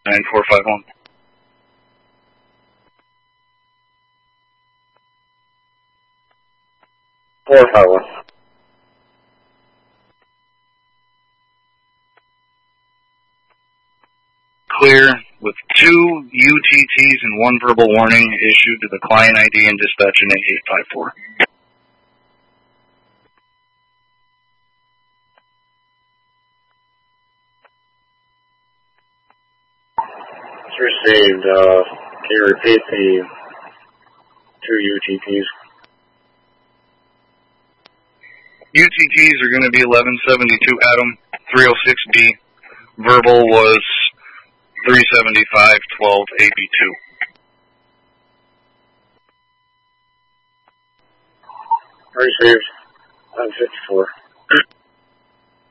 9451. Clear with 2 UTTs and 1 verbal warning issued to the client ID and dispatch in 8854. It's received. Can you repeat the 2 UTTs? UTTs are going to be 1172 Adam, 306B. Verbal was 375 12 AB2. Received. 54.